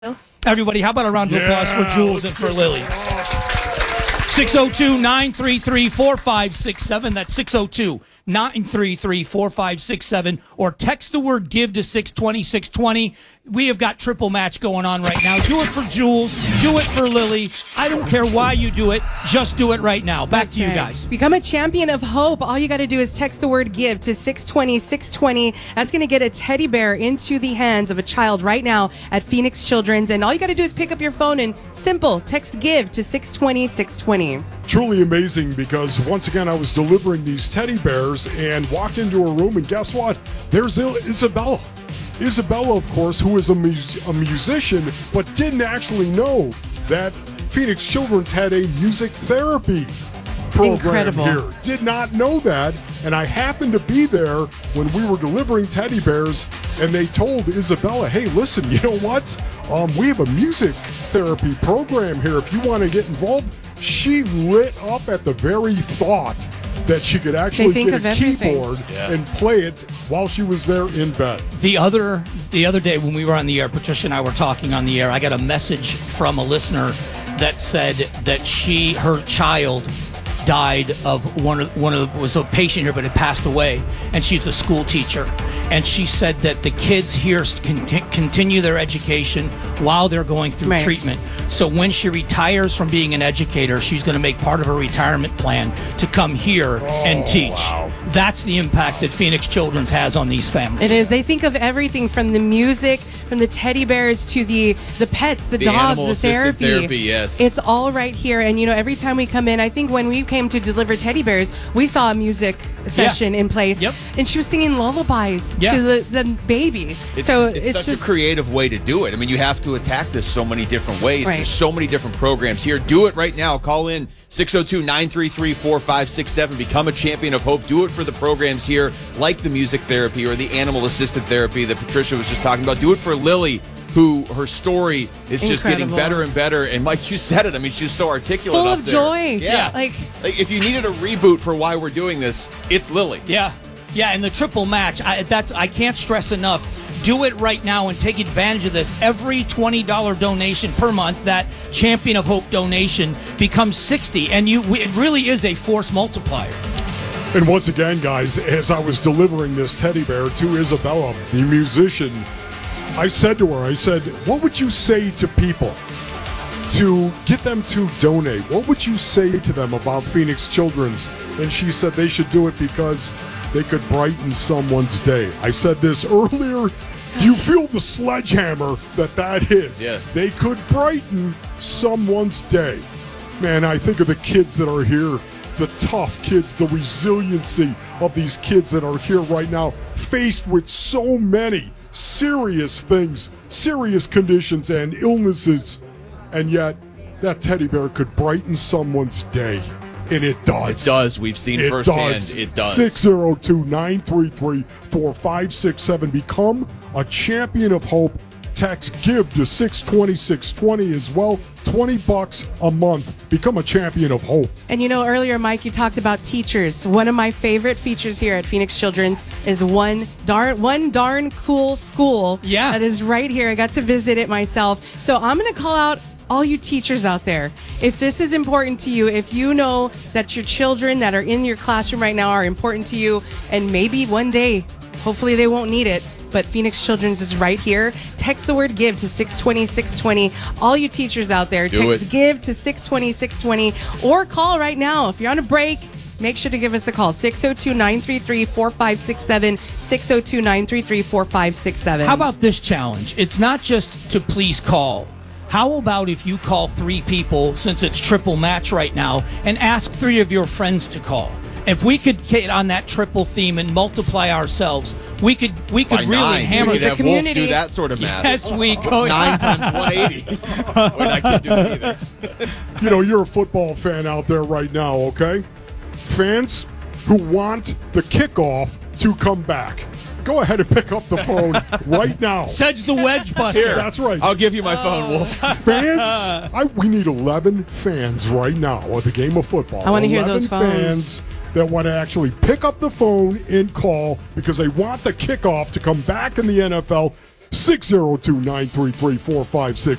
Everybody, how about a round of applause for Jules and for Lily? 602-933-4567. That's 602-933-4567. Or text the word GIVE to 620-620. We have got triple match going on right now. Do it for Jules. Do it for Lily. I don't care why you do it. Just do it right now. Back to you guys. Become a champion of hope. All you got to do is text the word GIVE to 620-620. That's going to get a teddy bear into the hands of a child right now at Phoenix Children's. And all you got to do is pick up your phone and text GIVE to 620-620. Truly amazing, because once again I was delivering these teddy bears and walked into a room, and guess what? There's Isabella. Isabella, of course, who is a musician, but didn't actually know that Phoenix Children's had a music therapy program here. Did not know that, and I happened to be there when we were delivering teddy bears, and they told Isabella, hey, listen, you know what? We have a music therapy program here. If you want to get involved. She lit up at the very thought that she could actually get a keyboard and play it while she was there in bed. The other day when we were on the air, Patricia and I were talking on the air, I got a message from a listener that said that her child died of was a patient here, but had passed away, and she's a school teacher. And she said that the kids here continue their education while they're going through treatment. So when she retires from being an educator, she's going to make part of her retirement plan to come here and teach. Wow. That's the impact that Phoenix Children's has on these families. It is. They think of everything from the music, from the teddy bears to the pets, the dogs, the therapy. Yes. It's all right here. And, every time we come in, I think when we came to deliver teddy bears, we saw a music session in place. Yep. And she was singing lullabies to the baby. It's such a creative way to do it. I mean, you have to attack this so many different ways. Right. There's so many different programs here. Do it right now. Call in 602-933-4567. Become a champion of hope. Do it for the programs here, like the music therapy or the animal-assisted therapy that Patricia was just talking about. Do it for Lily, who her story is just getting better and better. And Mike, you said it. I mean, she's so articulate. Full up of there. joy. Yeah. Like if you needed a reboot for why we're doing this, it's Lily. Yeah. Yeah, and the triple match, I can't stress enough. Do it right now and take advantage of this. Every $20 donation per month, that Champion of Hope donation becomes $60, and it really is a force multiplier. And once again, guys, as I was delivering this teddy bear to Isabella, the musician, I said to her, what would you say to people to get them to donate? What would you say to them about Phoenix Children's? And she said they should do it because they could brighten someone's day. I said this earlier. Do you feel the sledgehammer that is? Yeah. They could brighten someone's day. Man, I think of the kids that are here, the tough kids, the resiliency of these kids that are here right now, faced with so many serious things, serious conditions and illnesses, and yet that teddy bear could brighten someone's day. And it does. It does. We've seen firsthand. It does. 602-933-4567. Become a champion of hope. Text GIVE to 620-620 as well. $20 a month. Become a champion of hope. And earlier, Mike, you talked about teachers. One of my favorite features here at Phoenix Children's is one darn cool school. Yeah. That is right here. I got to visit it myself. So I'm going to call out all you teachers out there. If this is important to you, if you know that your children that are in your classroom right now are important to you, and maybe one day, hopefully they won't need it, but Phoenix Children's is right here. Text the word GIVE to 620-620. All you teachers out there, text GIVE to 620-620 or call right now. If you're on a break, make sure to give us a call. 602-933-4567, 602-933-4567. How about this challenge? It's not just to please call. How about if you call 3 people, since it's triple match right now, and ask 3 of your friends to call? If we could get on that triple theme and multiply ourselves, we could really hammer the community. Wolf do that sort of math. Yes, we could. 9 times 180. We're not going to do it either. You're a football fan out there right now, okay? Fans who want the kickoff to come back. Go ahead and pick up the phone right now. Sedge the wedge buster. Here, that's right. I'll give you my phone, Wolf. Fans, we need 11 fans right now of the game of football. I want to hear those phones. Fans that want to actually pick up the phone and call because they want the kickoff to come back in the NFL. 602 933 4566.